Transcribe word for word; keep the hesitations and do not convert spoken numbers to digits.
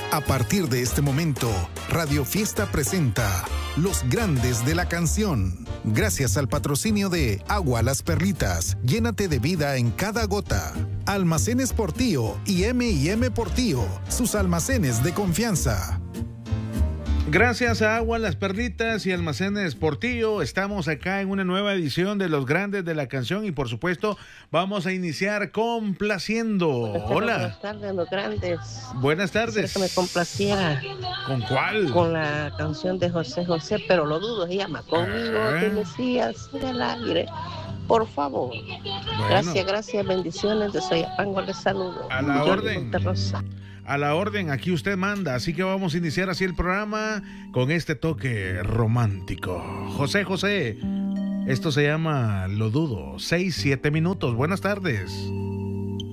A partir de este momento, Radio Fiesta presenta Los Grandes de la Canción. Gracias al patrocinio de Agua Las Perlitas, llénate de vida en cada gota. Almacenes Portillo y eme y eme Portillo, sus almacenes de confianza. Gracias a Agua Las Perlitas y Almacenes Portillo, estamos acá en una nueva edición de Los Grandes de la Canción y por supuesto vamos a iniciar complaciendo. Hola. Buenas tardes, Los Grandes. Buenas tardes. Quisiera que me complaciera. ¿Con cuál? Con la canción de José José, pero lo dudo, se llama Conmigo Ah. te decías del aire. Por favor. Bueno. Gracias, gracias, bendiciones. De Soyapango les saludo. A la Yo, orden. Monterrosa. A la orden, aquí usted manda, así que vamos a iniciar así el programa con este toque romántico. José José, esto se llama Lo Dudo, seis, siete minutos. Buenas tardes.